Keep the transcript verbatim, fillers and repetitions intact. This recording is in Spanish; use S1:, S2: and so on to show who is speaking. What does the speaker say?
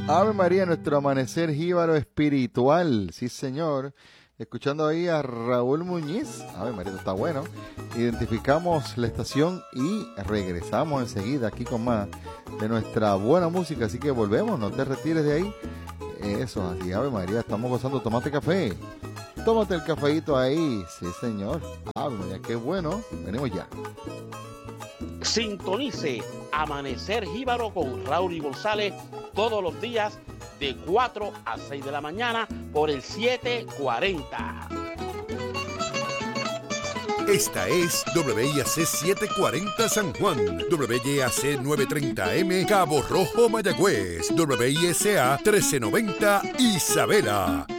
S1: Ave María, nuestro amanecer jíbaro espiritual. Sí, señor. Escuchando ahí a Raúl Muñiz. Ave María, esto está bueno. Identificamos la estación y regresamos enseguida aquí con más de nuestra buena música. Así que volvemos, no te retires de ahí. Eso, así, Ave María, estamos gozando. Tomate café. Tómate el cafeíto ahí. Sí, señor. Ave María, qué bueno. Venimos ya.
S2: Sintonice Amanecer Jíbaro con Raúl y González todos los días de cuatro a seis de la mañana por el setecientos cuarenta.
S3: Esta es W I A C setecientos cuarenta San Juan, W I A C novecientos treinta M Cabo Rojo Mayagüez, W I S A trece noventa Isabela.